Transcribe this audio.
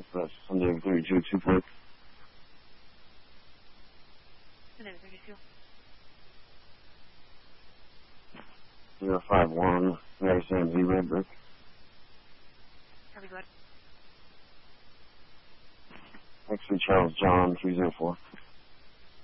That's Sunday 3224. Sunday 32. 051, Madison Z Redbrook. Copy, go ahead. Actually, Charles John 304.